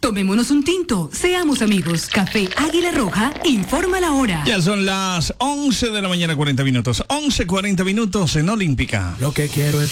Tomémonos un tinto, seamos amigos. Café Águila Roja informa la hora. Ya son las 11 de la mañana, 40 minutos. 11:40 minutos en Olímpica. Lo que quiero es